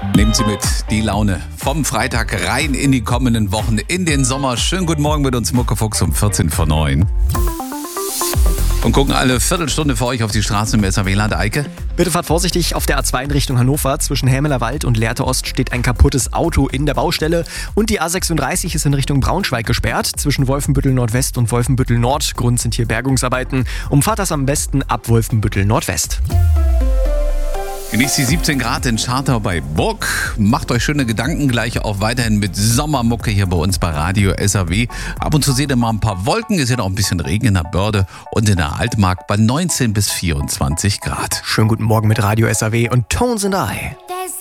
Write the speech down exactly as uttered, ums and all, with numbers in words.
Nehmen Sie mit die Laune vom Freitag rein in die kommenden Wochen, in den Sommer. Schönen guten Morgen mit uns, Muckefuchs um vierzehn vor neun. Und gucken alle Viertelstunde für euch auf die Straßen im S R W-Land. Eike? Bitte fahrt vorsichtig auf der A zwei in Richtung Hannover. Zwischen Hämelerwald und Lehrte Ost steht ein kaputtes Auto in der Baustelle. Und die A sechsunddreißig ist in Richtung Braunschweig gesperrt. Zwischen Wolfenbüttel Nordwest und Wolfenbüttel Nord. Grund sind hier Bergungsarbeiten. Umfahrt das am besten ab Wolfenbüttel Nordwest. Genießt die siebzehn Grad in Schartau bei Burg. Macht euch schöne Gedanken gleich auch weiterhin mit Sommermucke hier bei uns bei Radio S R W. Ab und zu seht ihr mal ein paar Wolken. Ist ja noch ein bisschen Regen in der Börde und in der Altmark bei neunzehn bis vierundzwanzig Grad. Schönen guten Morgen mit Radio S R W und Tones and I.